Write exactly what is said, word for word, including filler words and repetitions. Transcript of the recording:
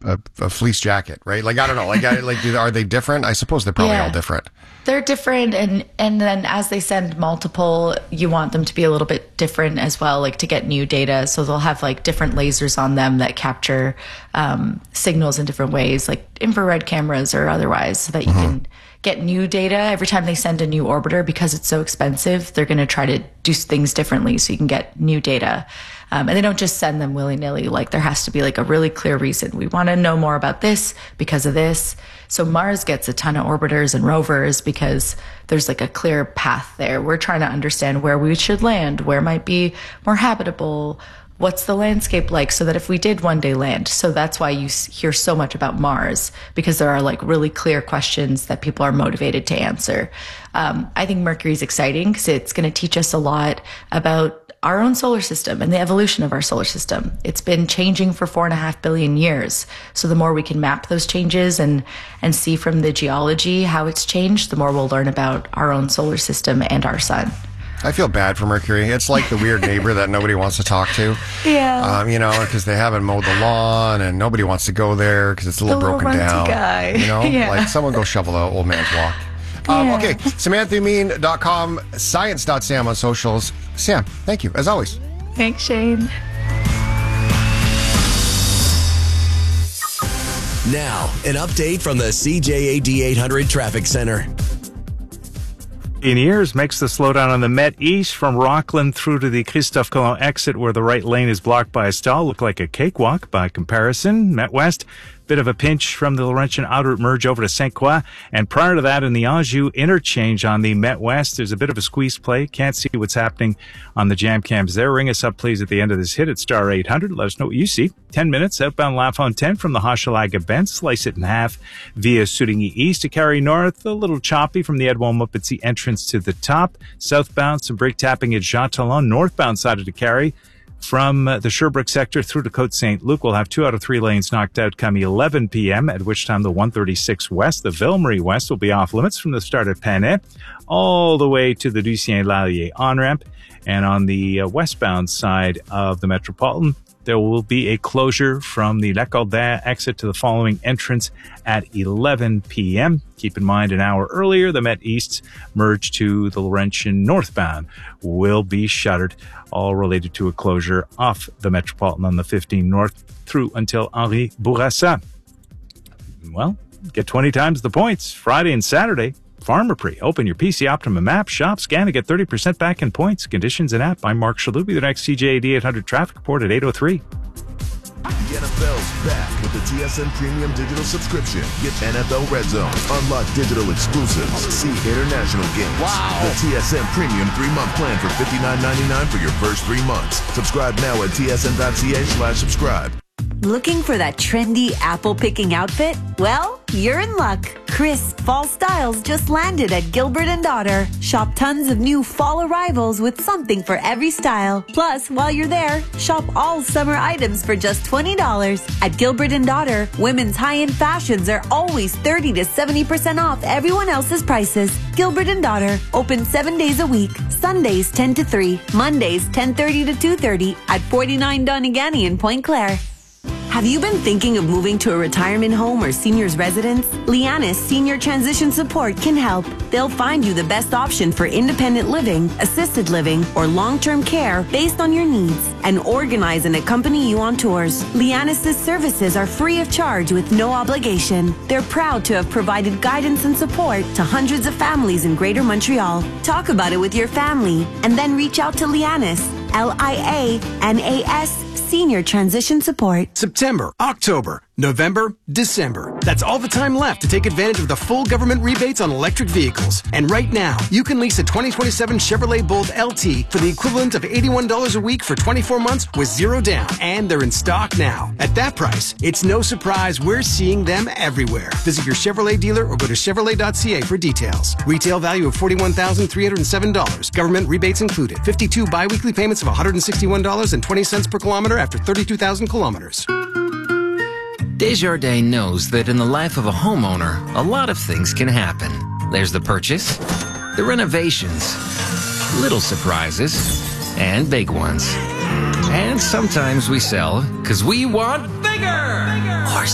a, a fleece jacket, right? Like, I don't know. Like, I, like, do, are they different? I suppose they're probably Yeah. all different. They're different, and and then as they send multiple, you want them to be a little bit different as well, like to get new data. So they'll have like different lasers on them that capture um, signals in different ways, like infrared cameras or otherwise, so that you mm-hmm. can get new data every time they send a new orbiter. Because it's so expensive, they're going to try to do things differently so you can get new data. Um, and they don't just send them willy-nilly. Like, there has to be like a really clear reason. We want to know more about this because of this. So Mars gets a ton of orbiters and rovers because there's like a clear path there. We're trying to understand where we should land, where might be more habitable, what's the landscape like, so that if we did one day land. So that's why you hear so much about Mars, because there are like really clear questions that people are motivated to answer. Um, I think Mercury is exciting because it's going to teach us a lot about our own solar system and the evolution of our solar system. It's been changing for four and a half billion years. So the more we can map those changes and, and see from the geology how it's changed, the more we'll learn about our own solar system and our sun. I feel bad for Mercury. It's like the weird neighbor that nobody wants to talk to. Yeah. Um, you know, because they haven't mowed the lawn and nobody wants to go there because it's a little the broken little down. Guy. You know, yeah. like someone go shovel out old man's walk. Um, yeah. Okay, Samantha Amin dot com, science dot sam on socials. Sam, thank you, as always. Thanks, Shane. Now, an update from the C J A D eight hundred Traffic Center. In years makes the slowdown on the Met East from Rockland through to the Christophe Colomb exit, where the right lane is blocked by a stall. Look like a cakewalk by comparison. Met West, bit of a pinch from the Laurentian outer merge over to Saint Croix. And prior to that, in the Anjou interchange on the Met West, there's a bit of a squeeze play. Can't see what's happening on the jam cams there. Ring us up, please, at the end of this hit at star eight hundred. Let us know what you see. ten minutes outbound La Fontaine from the Hochelaga Bend. Slice it in half via Soudigny East to Carry North. A little choppy from the Edward Muppetsy entrance to the top. Southbound, some brake tapping at Jean Talon. Northbound side of the Carry from uh, the Sherbrooke sector through to Côte Saint Luc. We'll have two out of three lanes knocked out come eleven p.m., at which time the one thirty-six West, the Ville-Marie West, will be off limits from the start at Panay all the way to the Lucien Lallier on-ramp. And on the uh, westbound side of the Metropolitan, there will be a closure from the Lac-Audin exit to the following entrance at eleven p.m. Keep in mind, an hour earlier, the Met East merge to the Laurentian northbound will be shuttered, all related to a closure off the Metropolitan on the fifteen North through until Henri Bourassa. Well, get twenty times the points Friday and Saturday. Pharmaprix. Open your P C Optimum app, shop, scan, and get thirty percent back in points. Conditions and app. I'm Mark Shalubi. The next C J A D eight hundred traffic report at eight oh three. The N F L's back with the T S N Premium Digital Subscription. Get N F L Red Zone, unlock digital exclusives, see international games. Wow. The T S N Premium three-month plan for fifty-nine ninety-nine for your first three months. Subscribe now at T S N dot C A slash subscribe. Looking for that trendy apple-picking outfit? Well, you're in luck. Crisp fall styles just landed at Gilbert and Daughter. Shop tons of new fall arrivals with something for every style. Plus, while you're there, shop all summer items for just twenty dollars. At Gilbert and Daughter, women's high-end fashions are always thirty to seventy percent off everyone else's prices. Gilbert and Daughter, open seven days a week. Sundays ten to three, Mondays ten thirty to two thirty at forty-nine Donegal in Point Claire. Have you been thinking of moving to a retirement home or senior's residence? Lianis Senior Transition Support can help. They'll find you the best option for independent living, assisted living, or long-term care based on your needs and organize and accompany you on tours. Lianis' services are free of charge with no obligation. They're proud to have provided guidance and support to hundreds of families in Greater Montreal. Talk about it with your family and then reach out to Lianis, L I A N A S, Senior Transition Support. September, October, November, December. That's all the time left to take advantage of the full government rebates on electric vehicles. And right now, you can lease a twenty twenty-seven Chevrolet Bolt L T for the equivalent of eighty-one dollars a week for twenty-four months with zero down. And they're in stock now. At that price, it's no surprise we're seeing them everywhere. Visit your Chevrolet dealer or go to Chevrolet dot C A for details. Retail value of forty-one thousand three hundred seven dollars. Government rebates included. fifty-two biweekly payments of one hundred sixty-one dollars and twenty cents per kilometer after thirty-two thousand kilometers. Desjardins knows that in the life of a homeowner, a lot of things can happen. There's the purchase, the renovations, little surprises, and big ones. And sometimes we sell because we want bigger. Or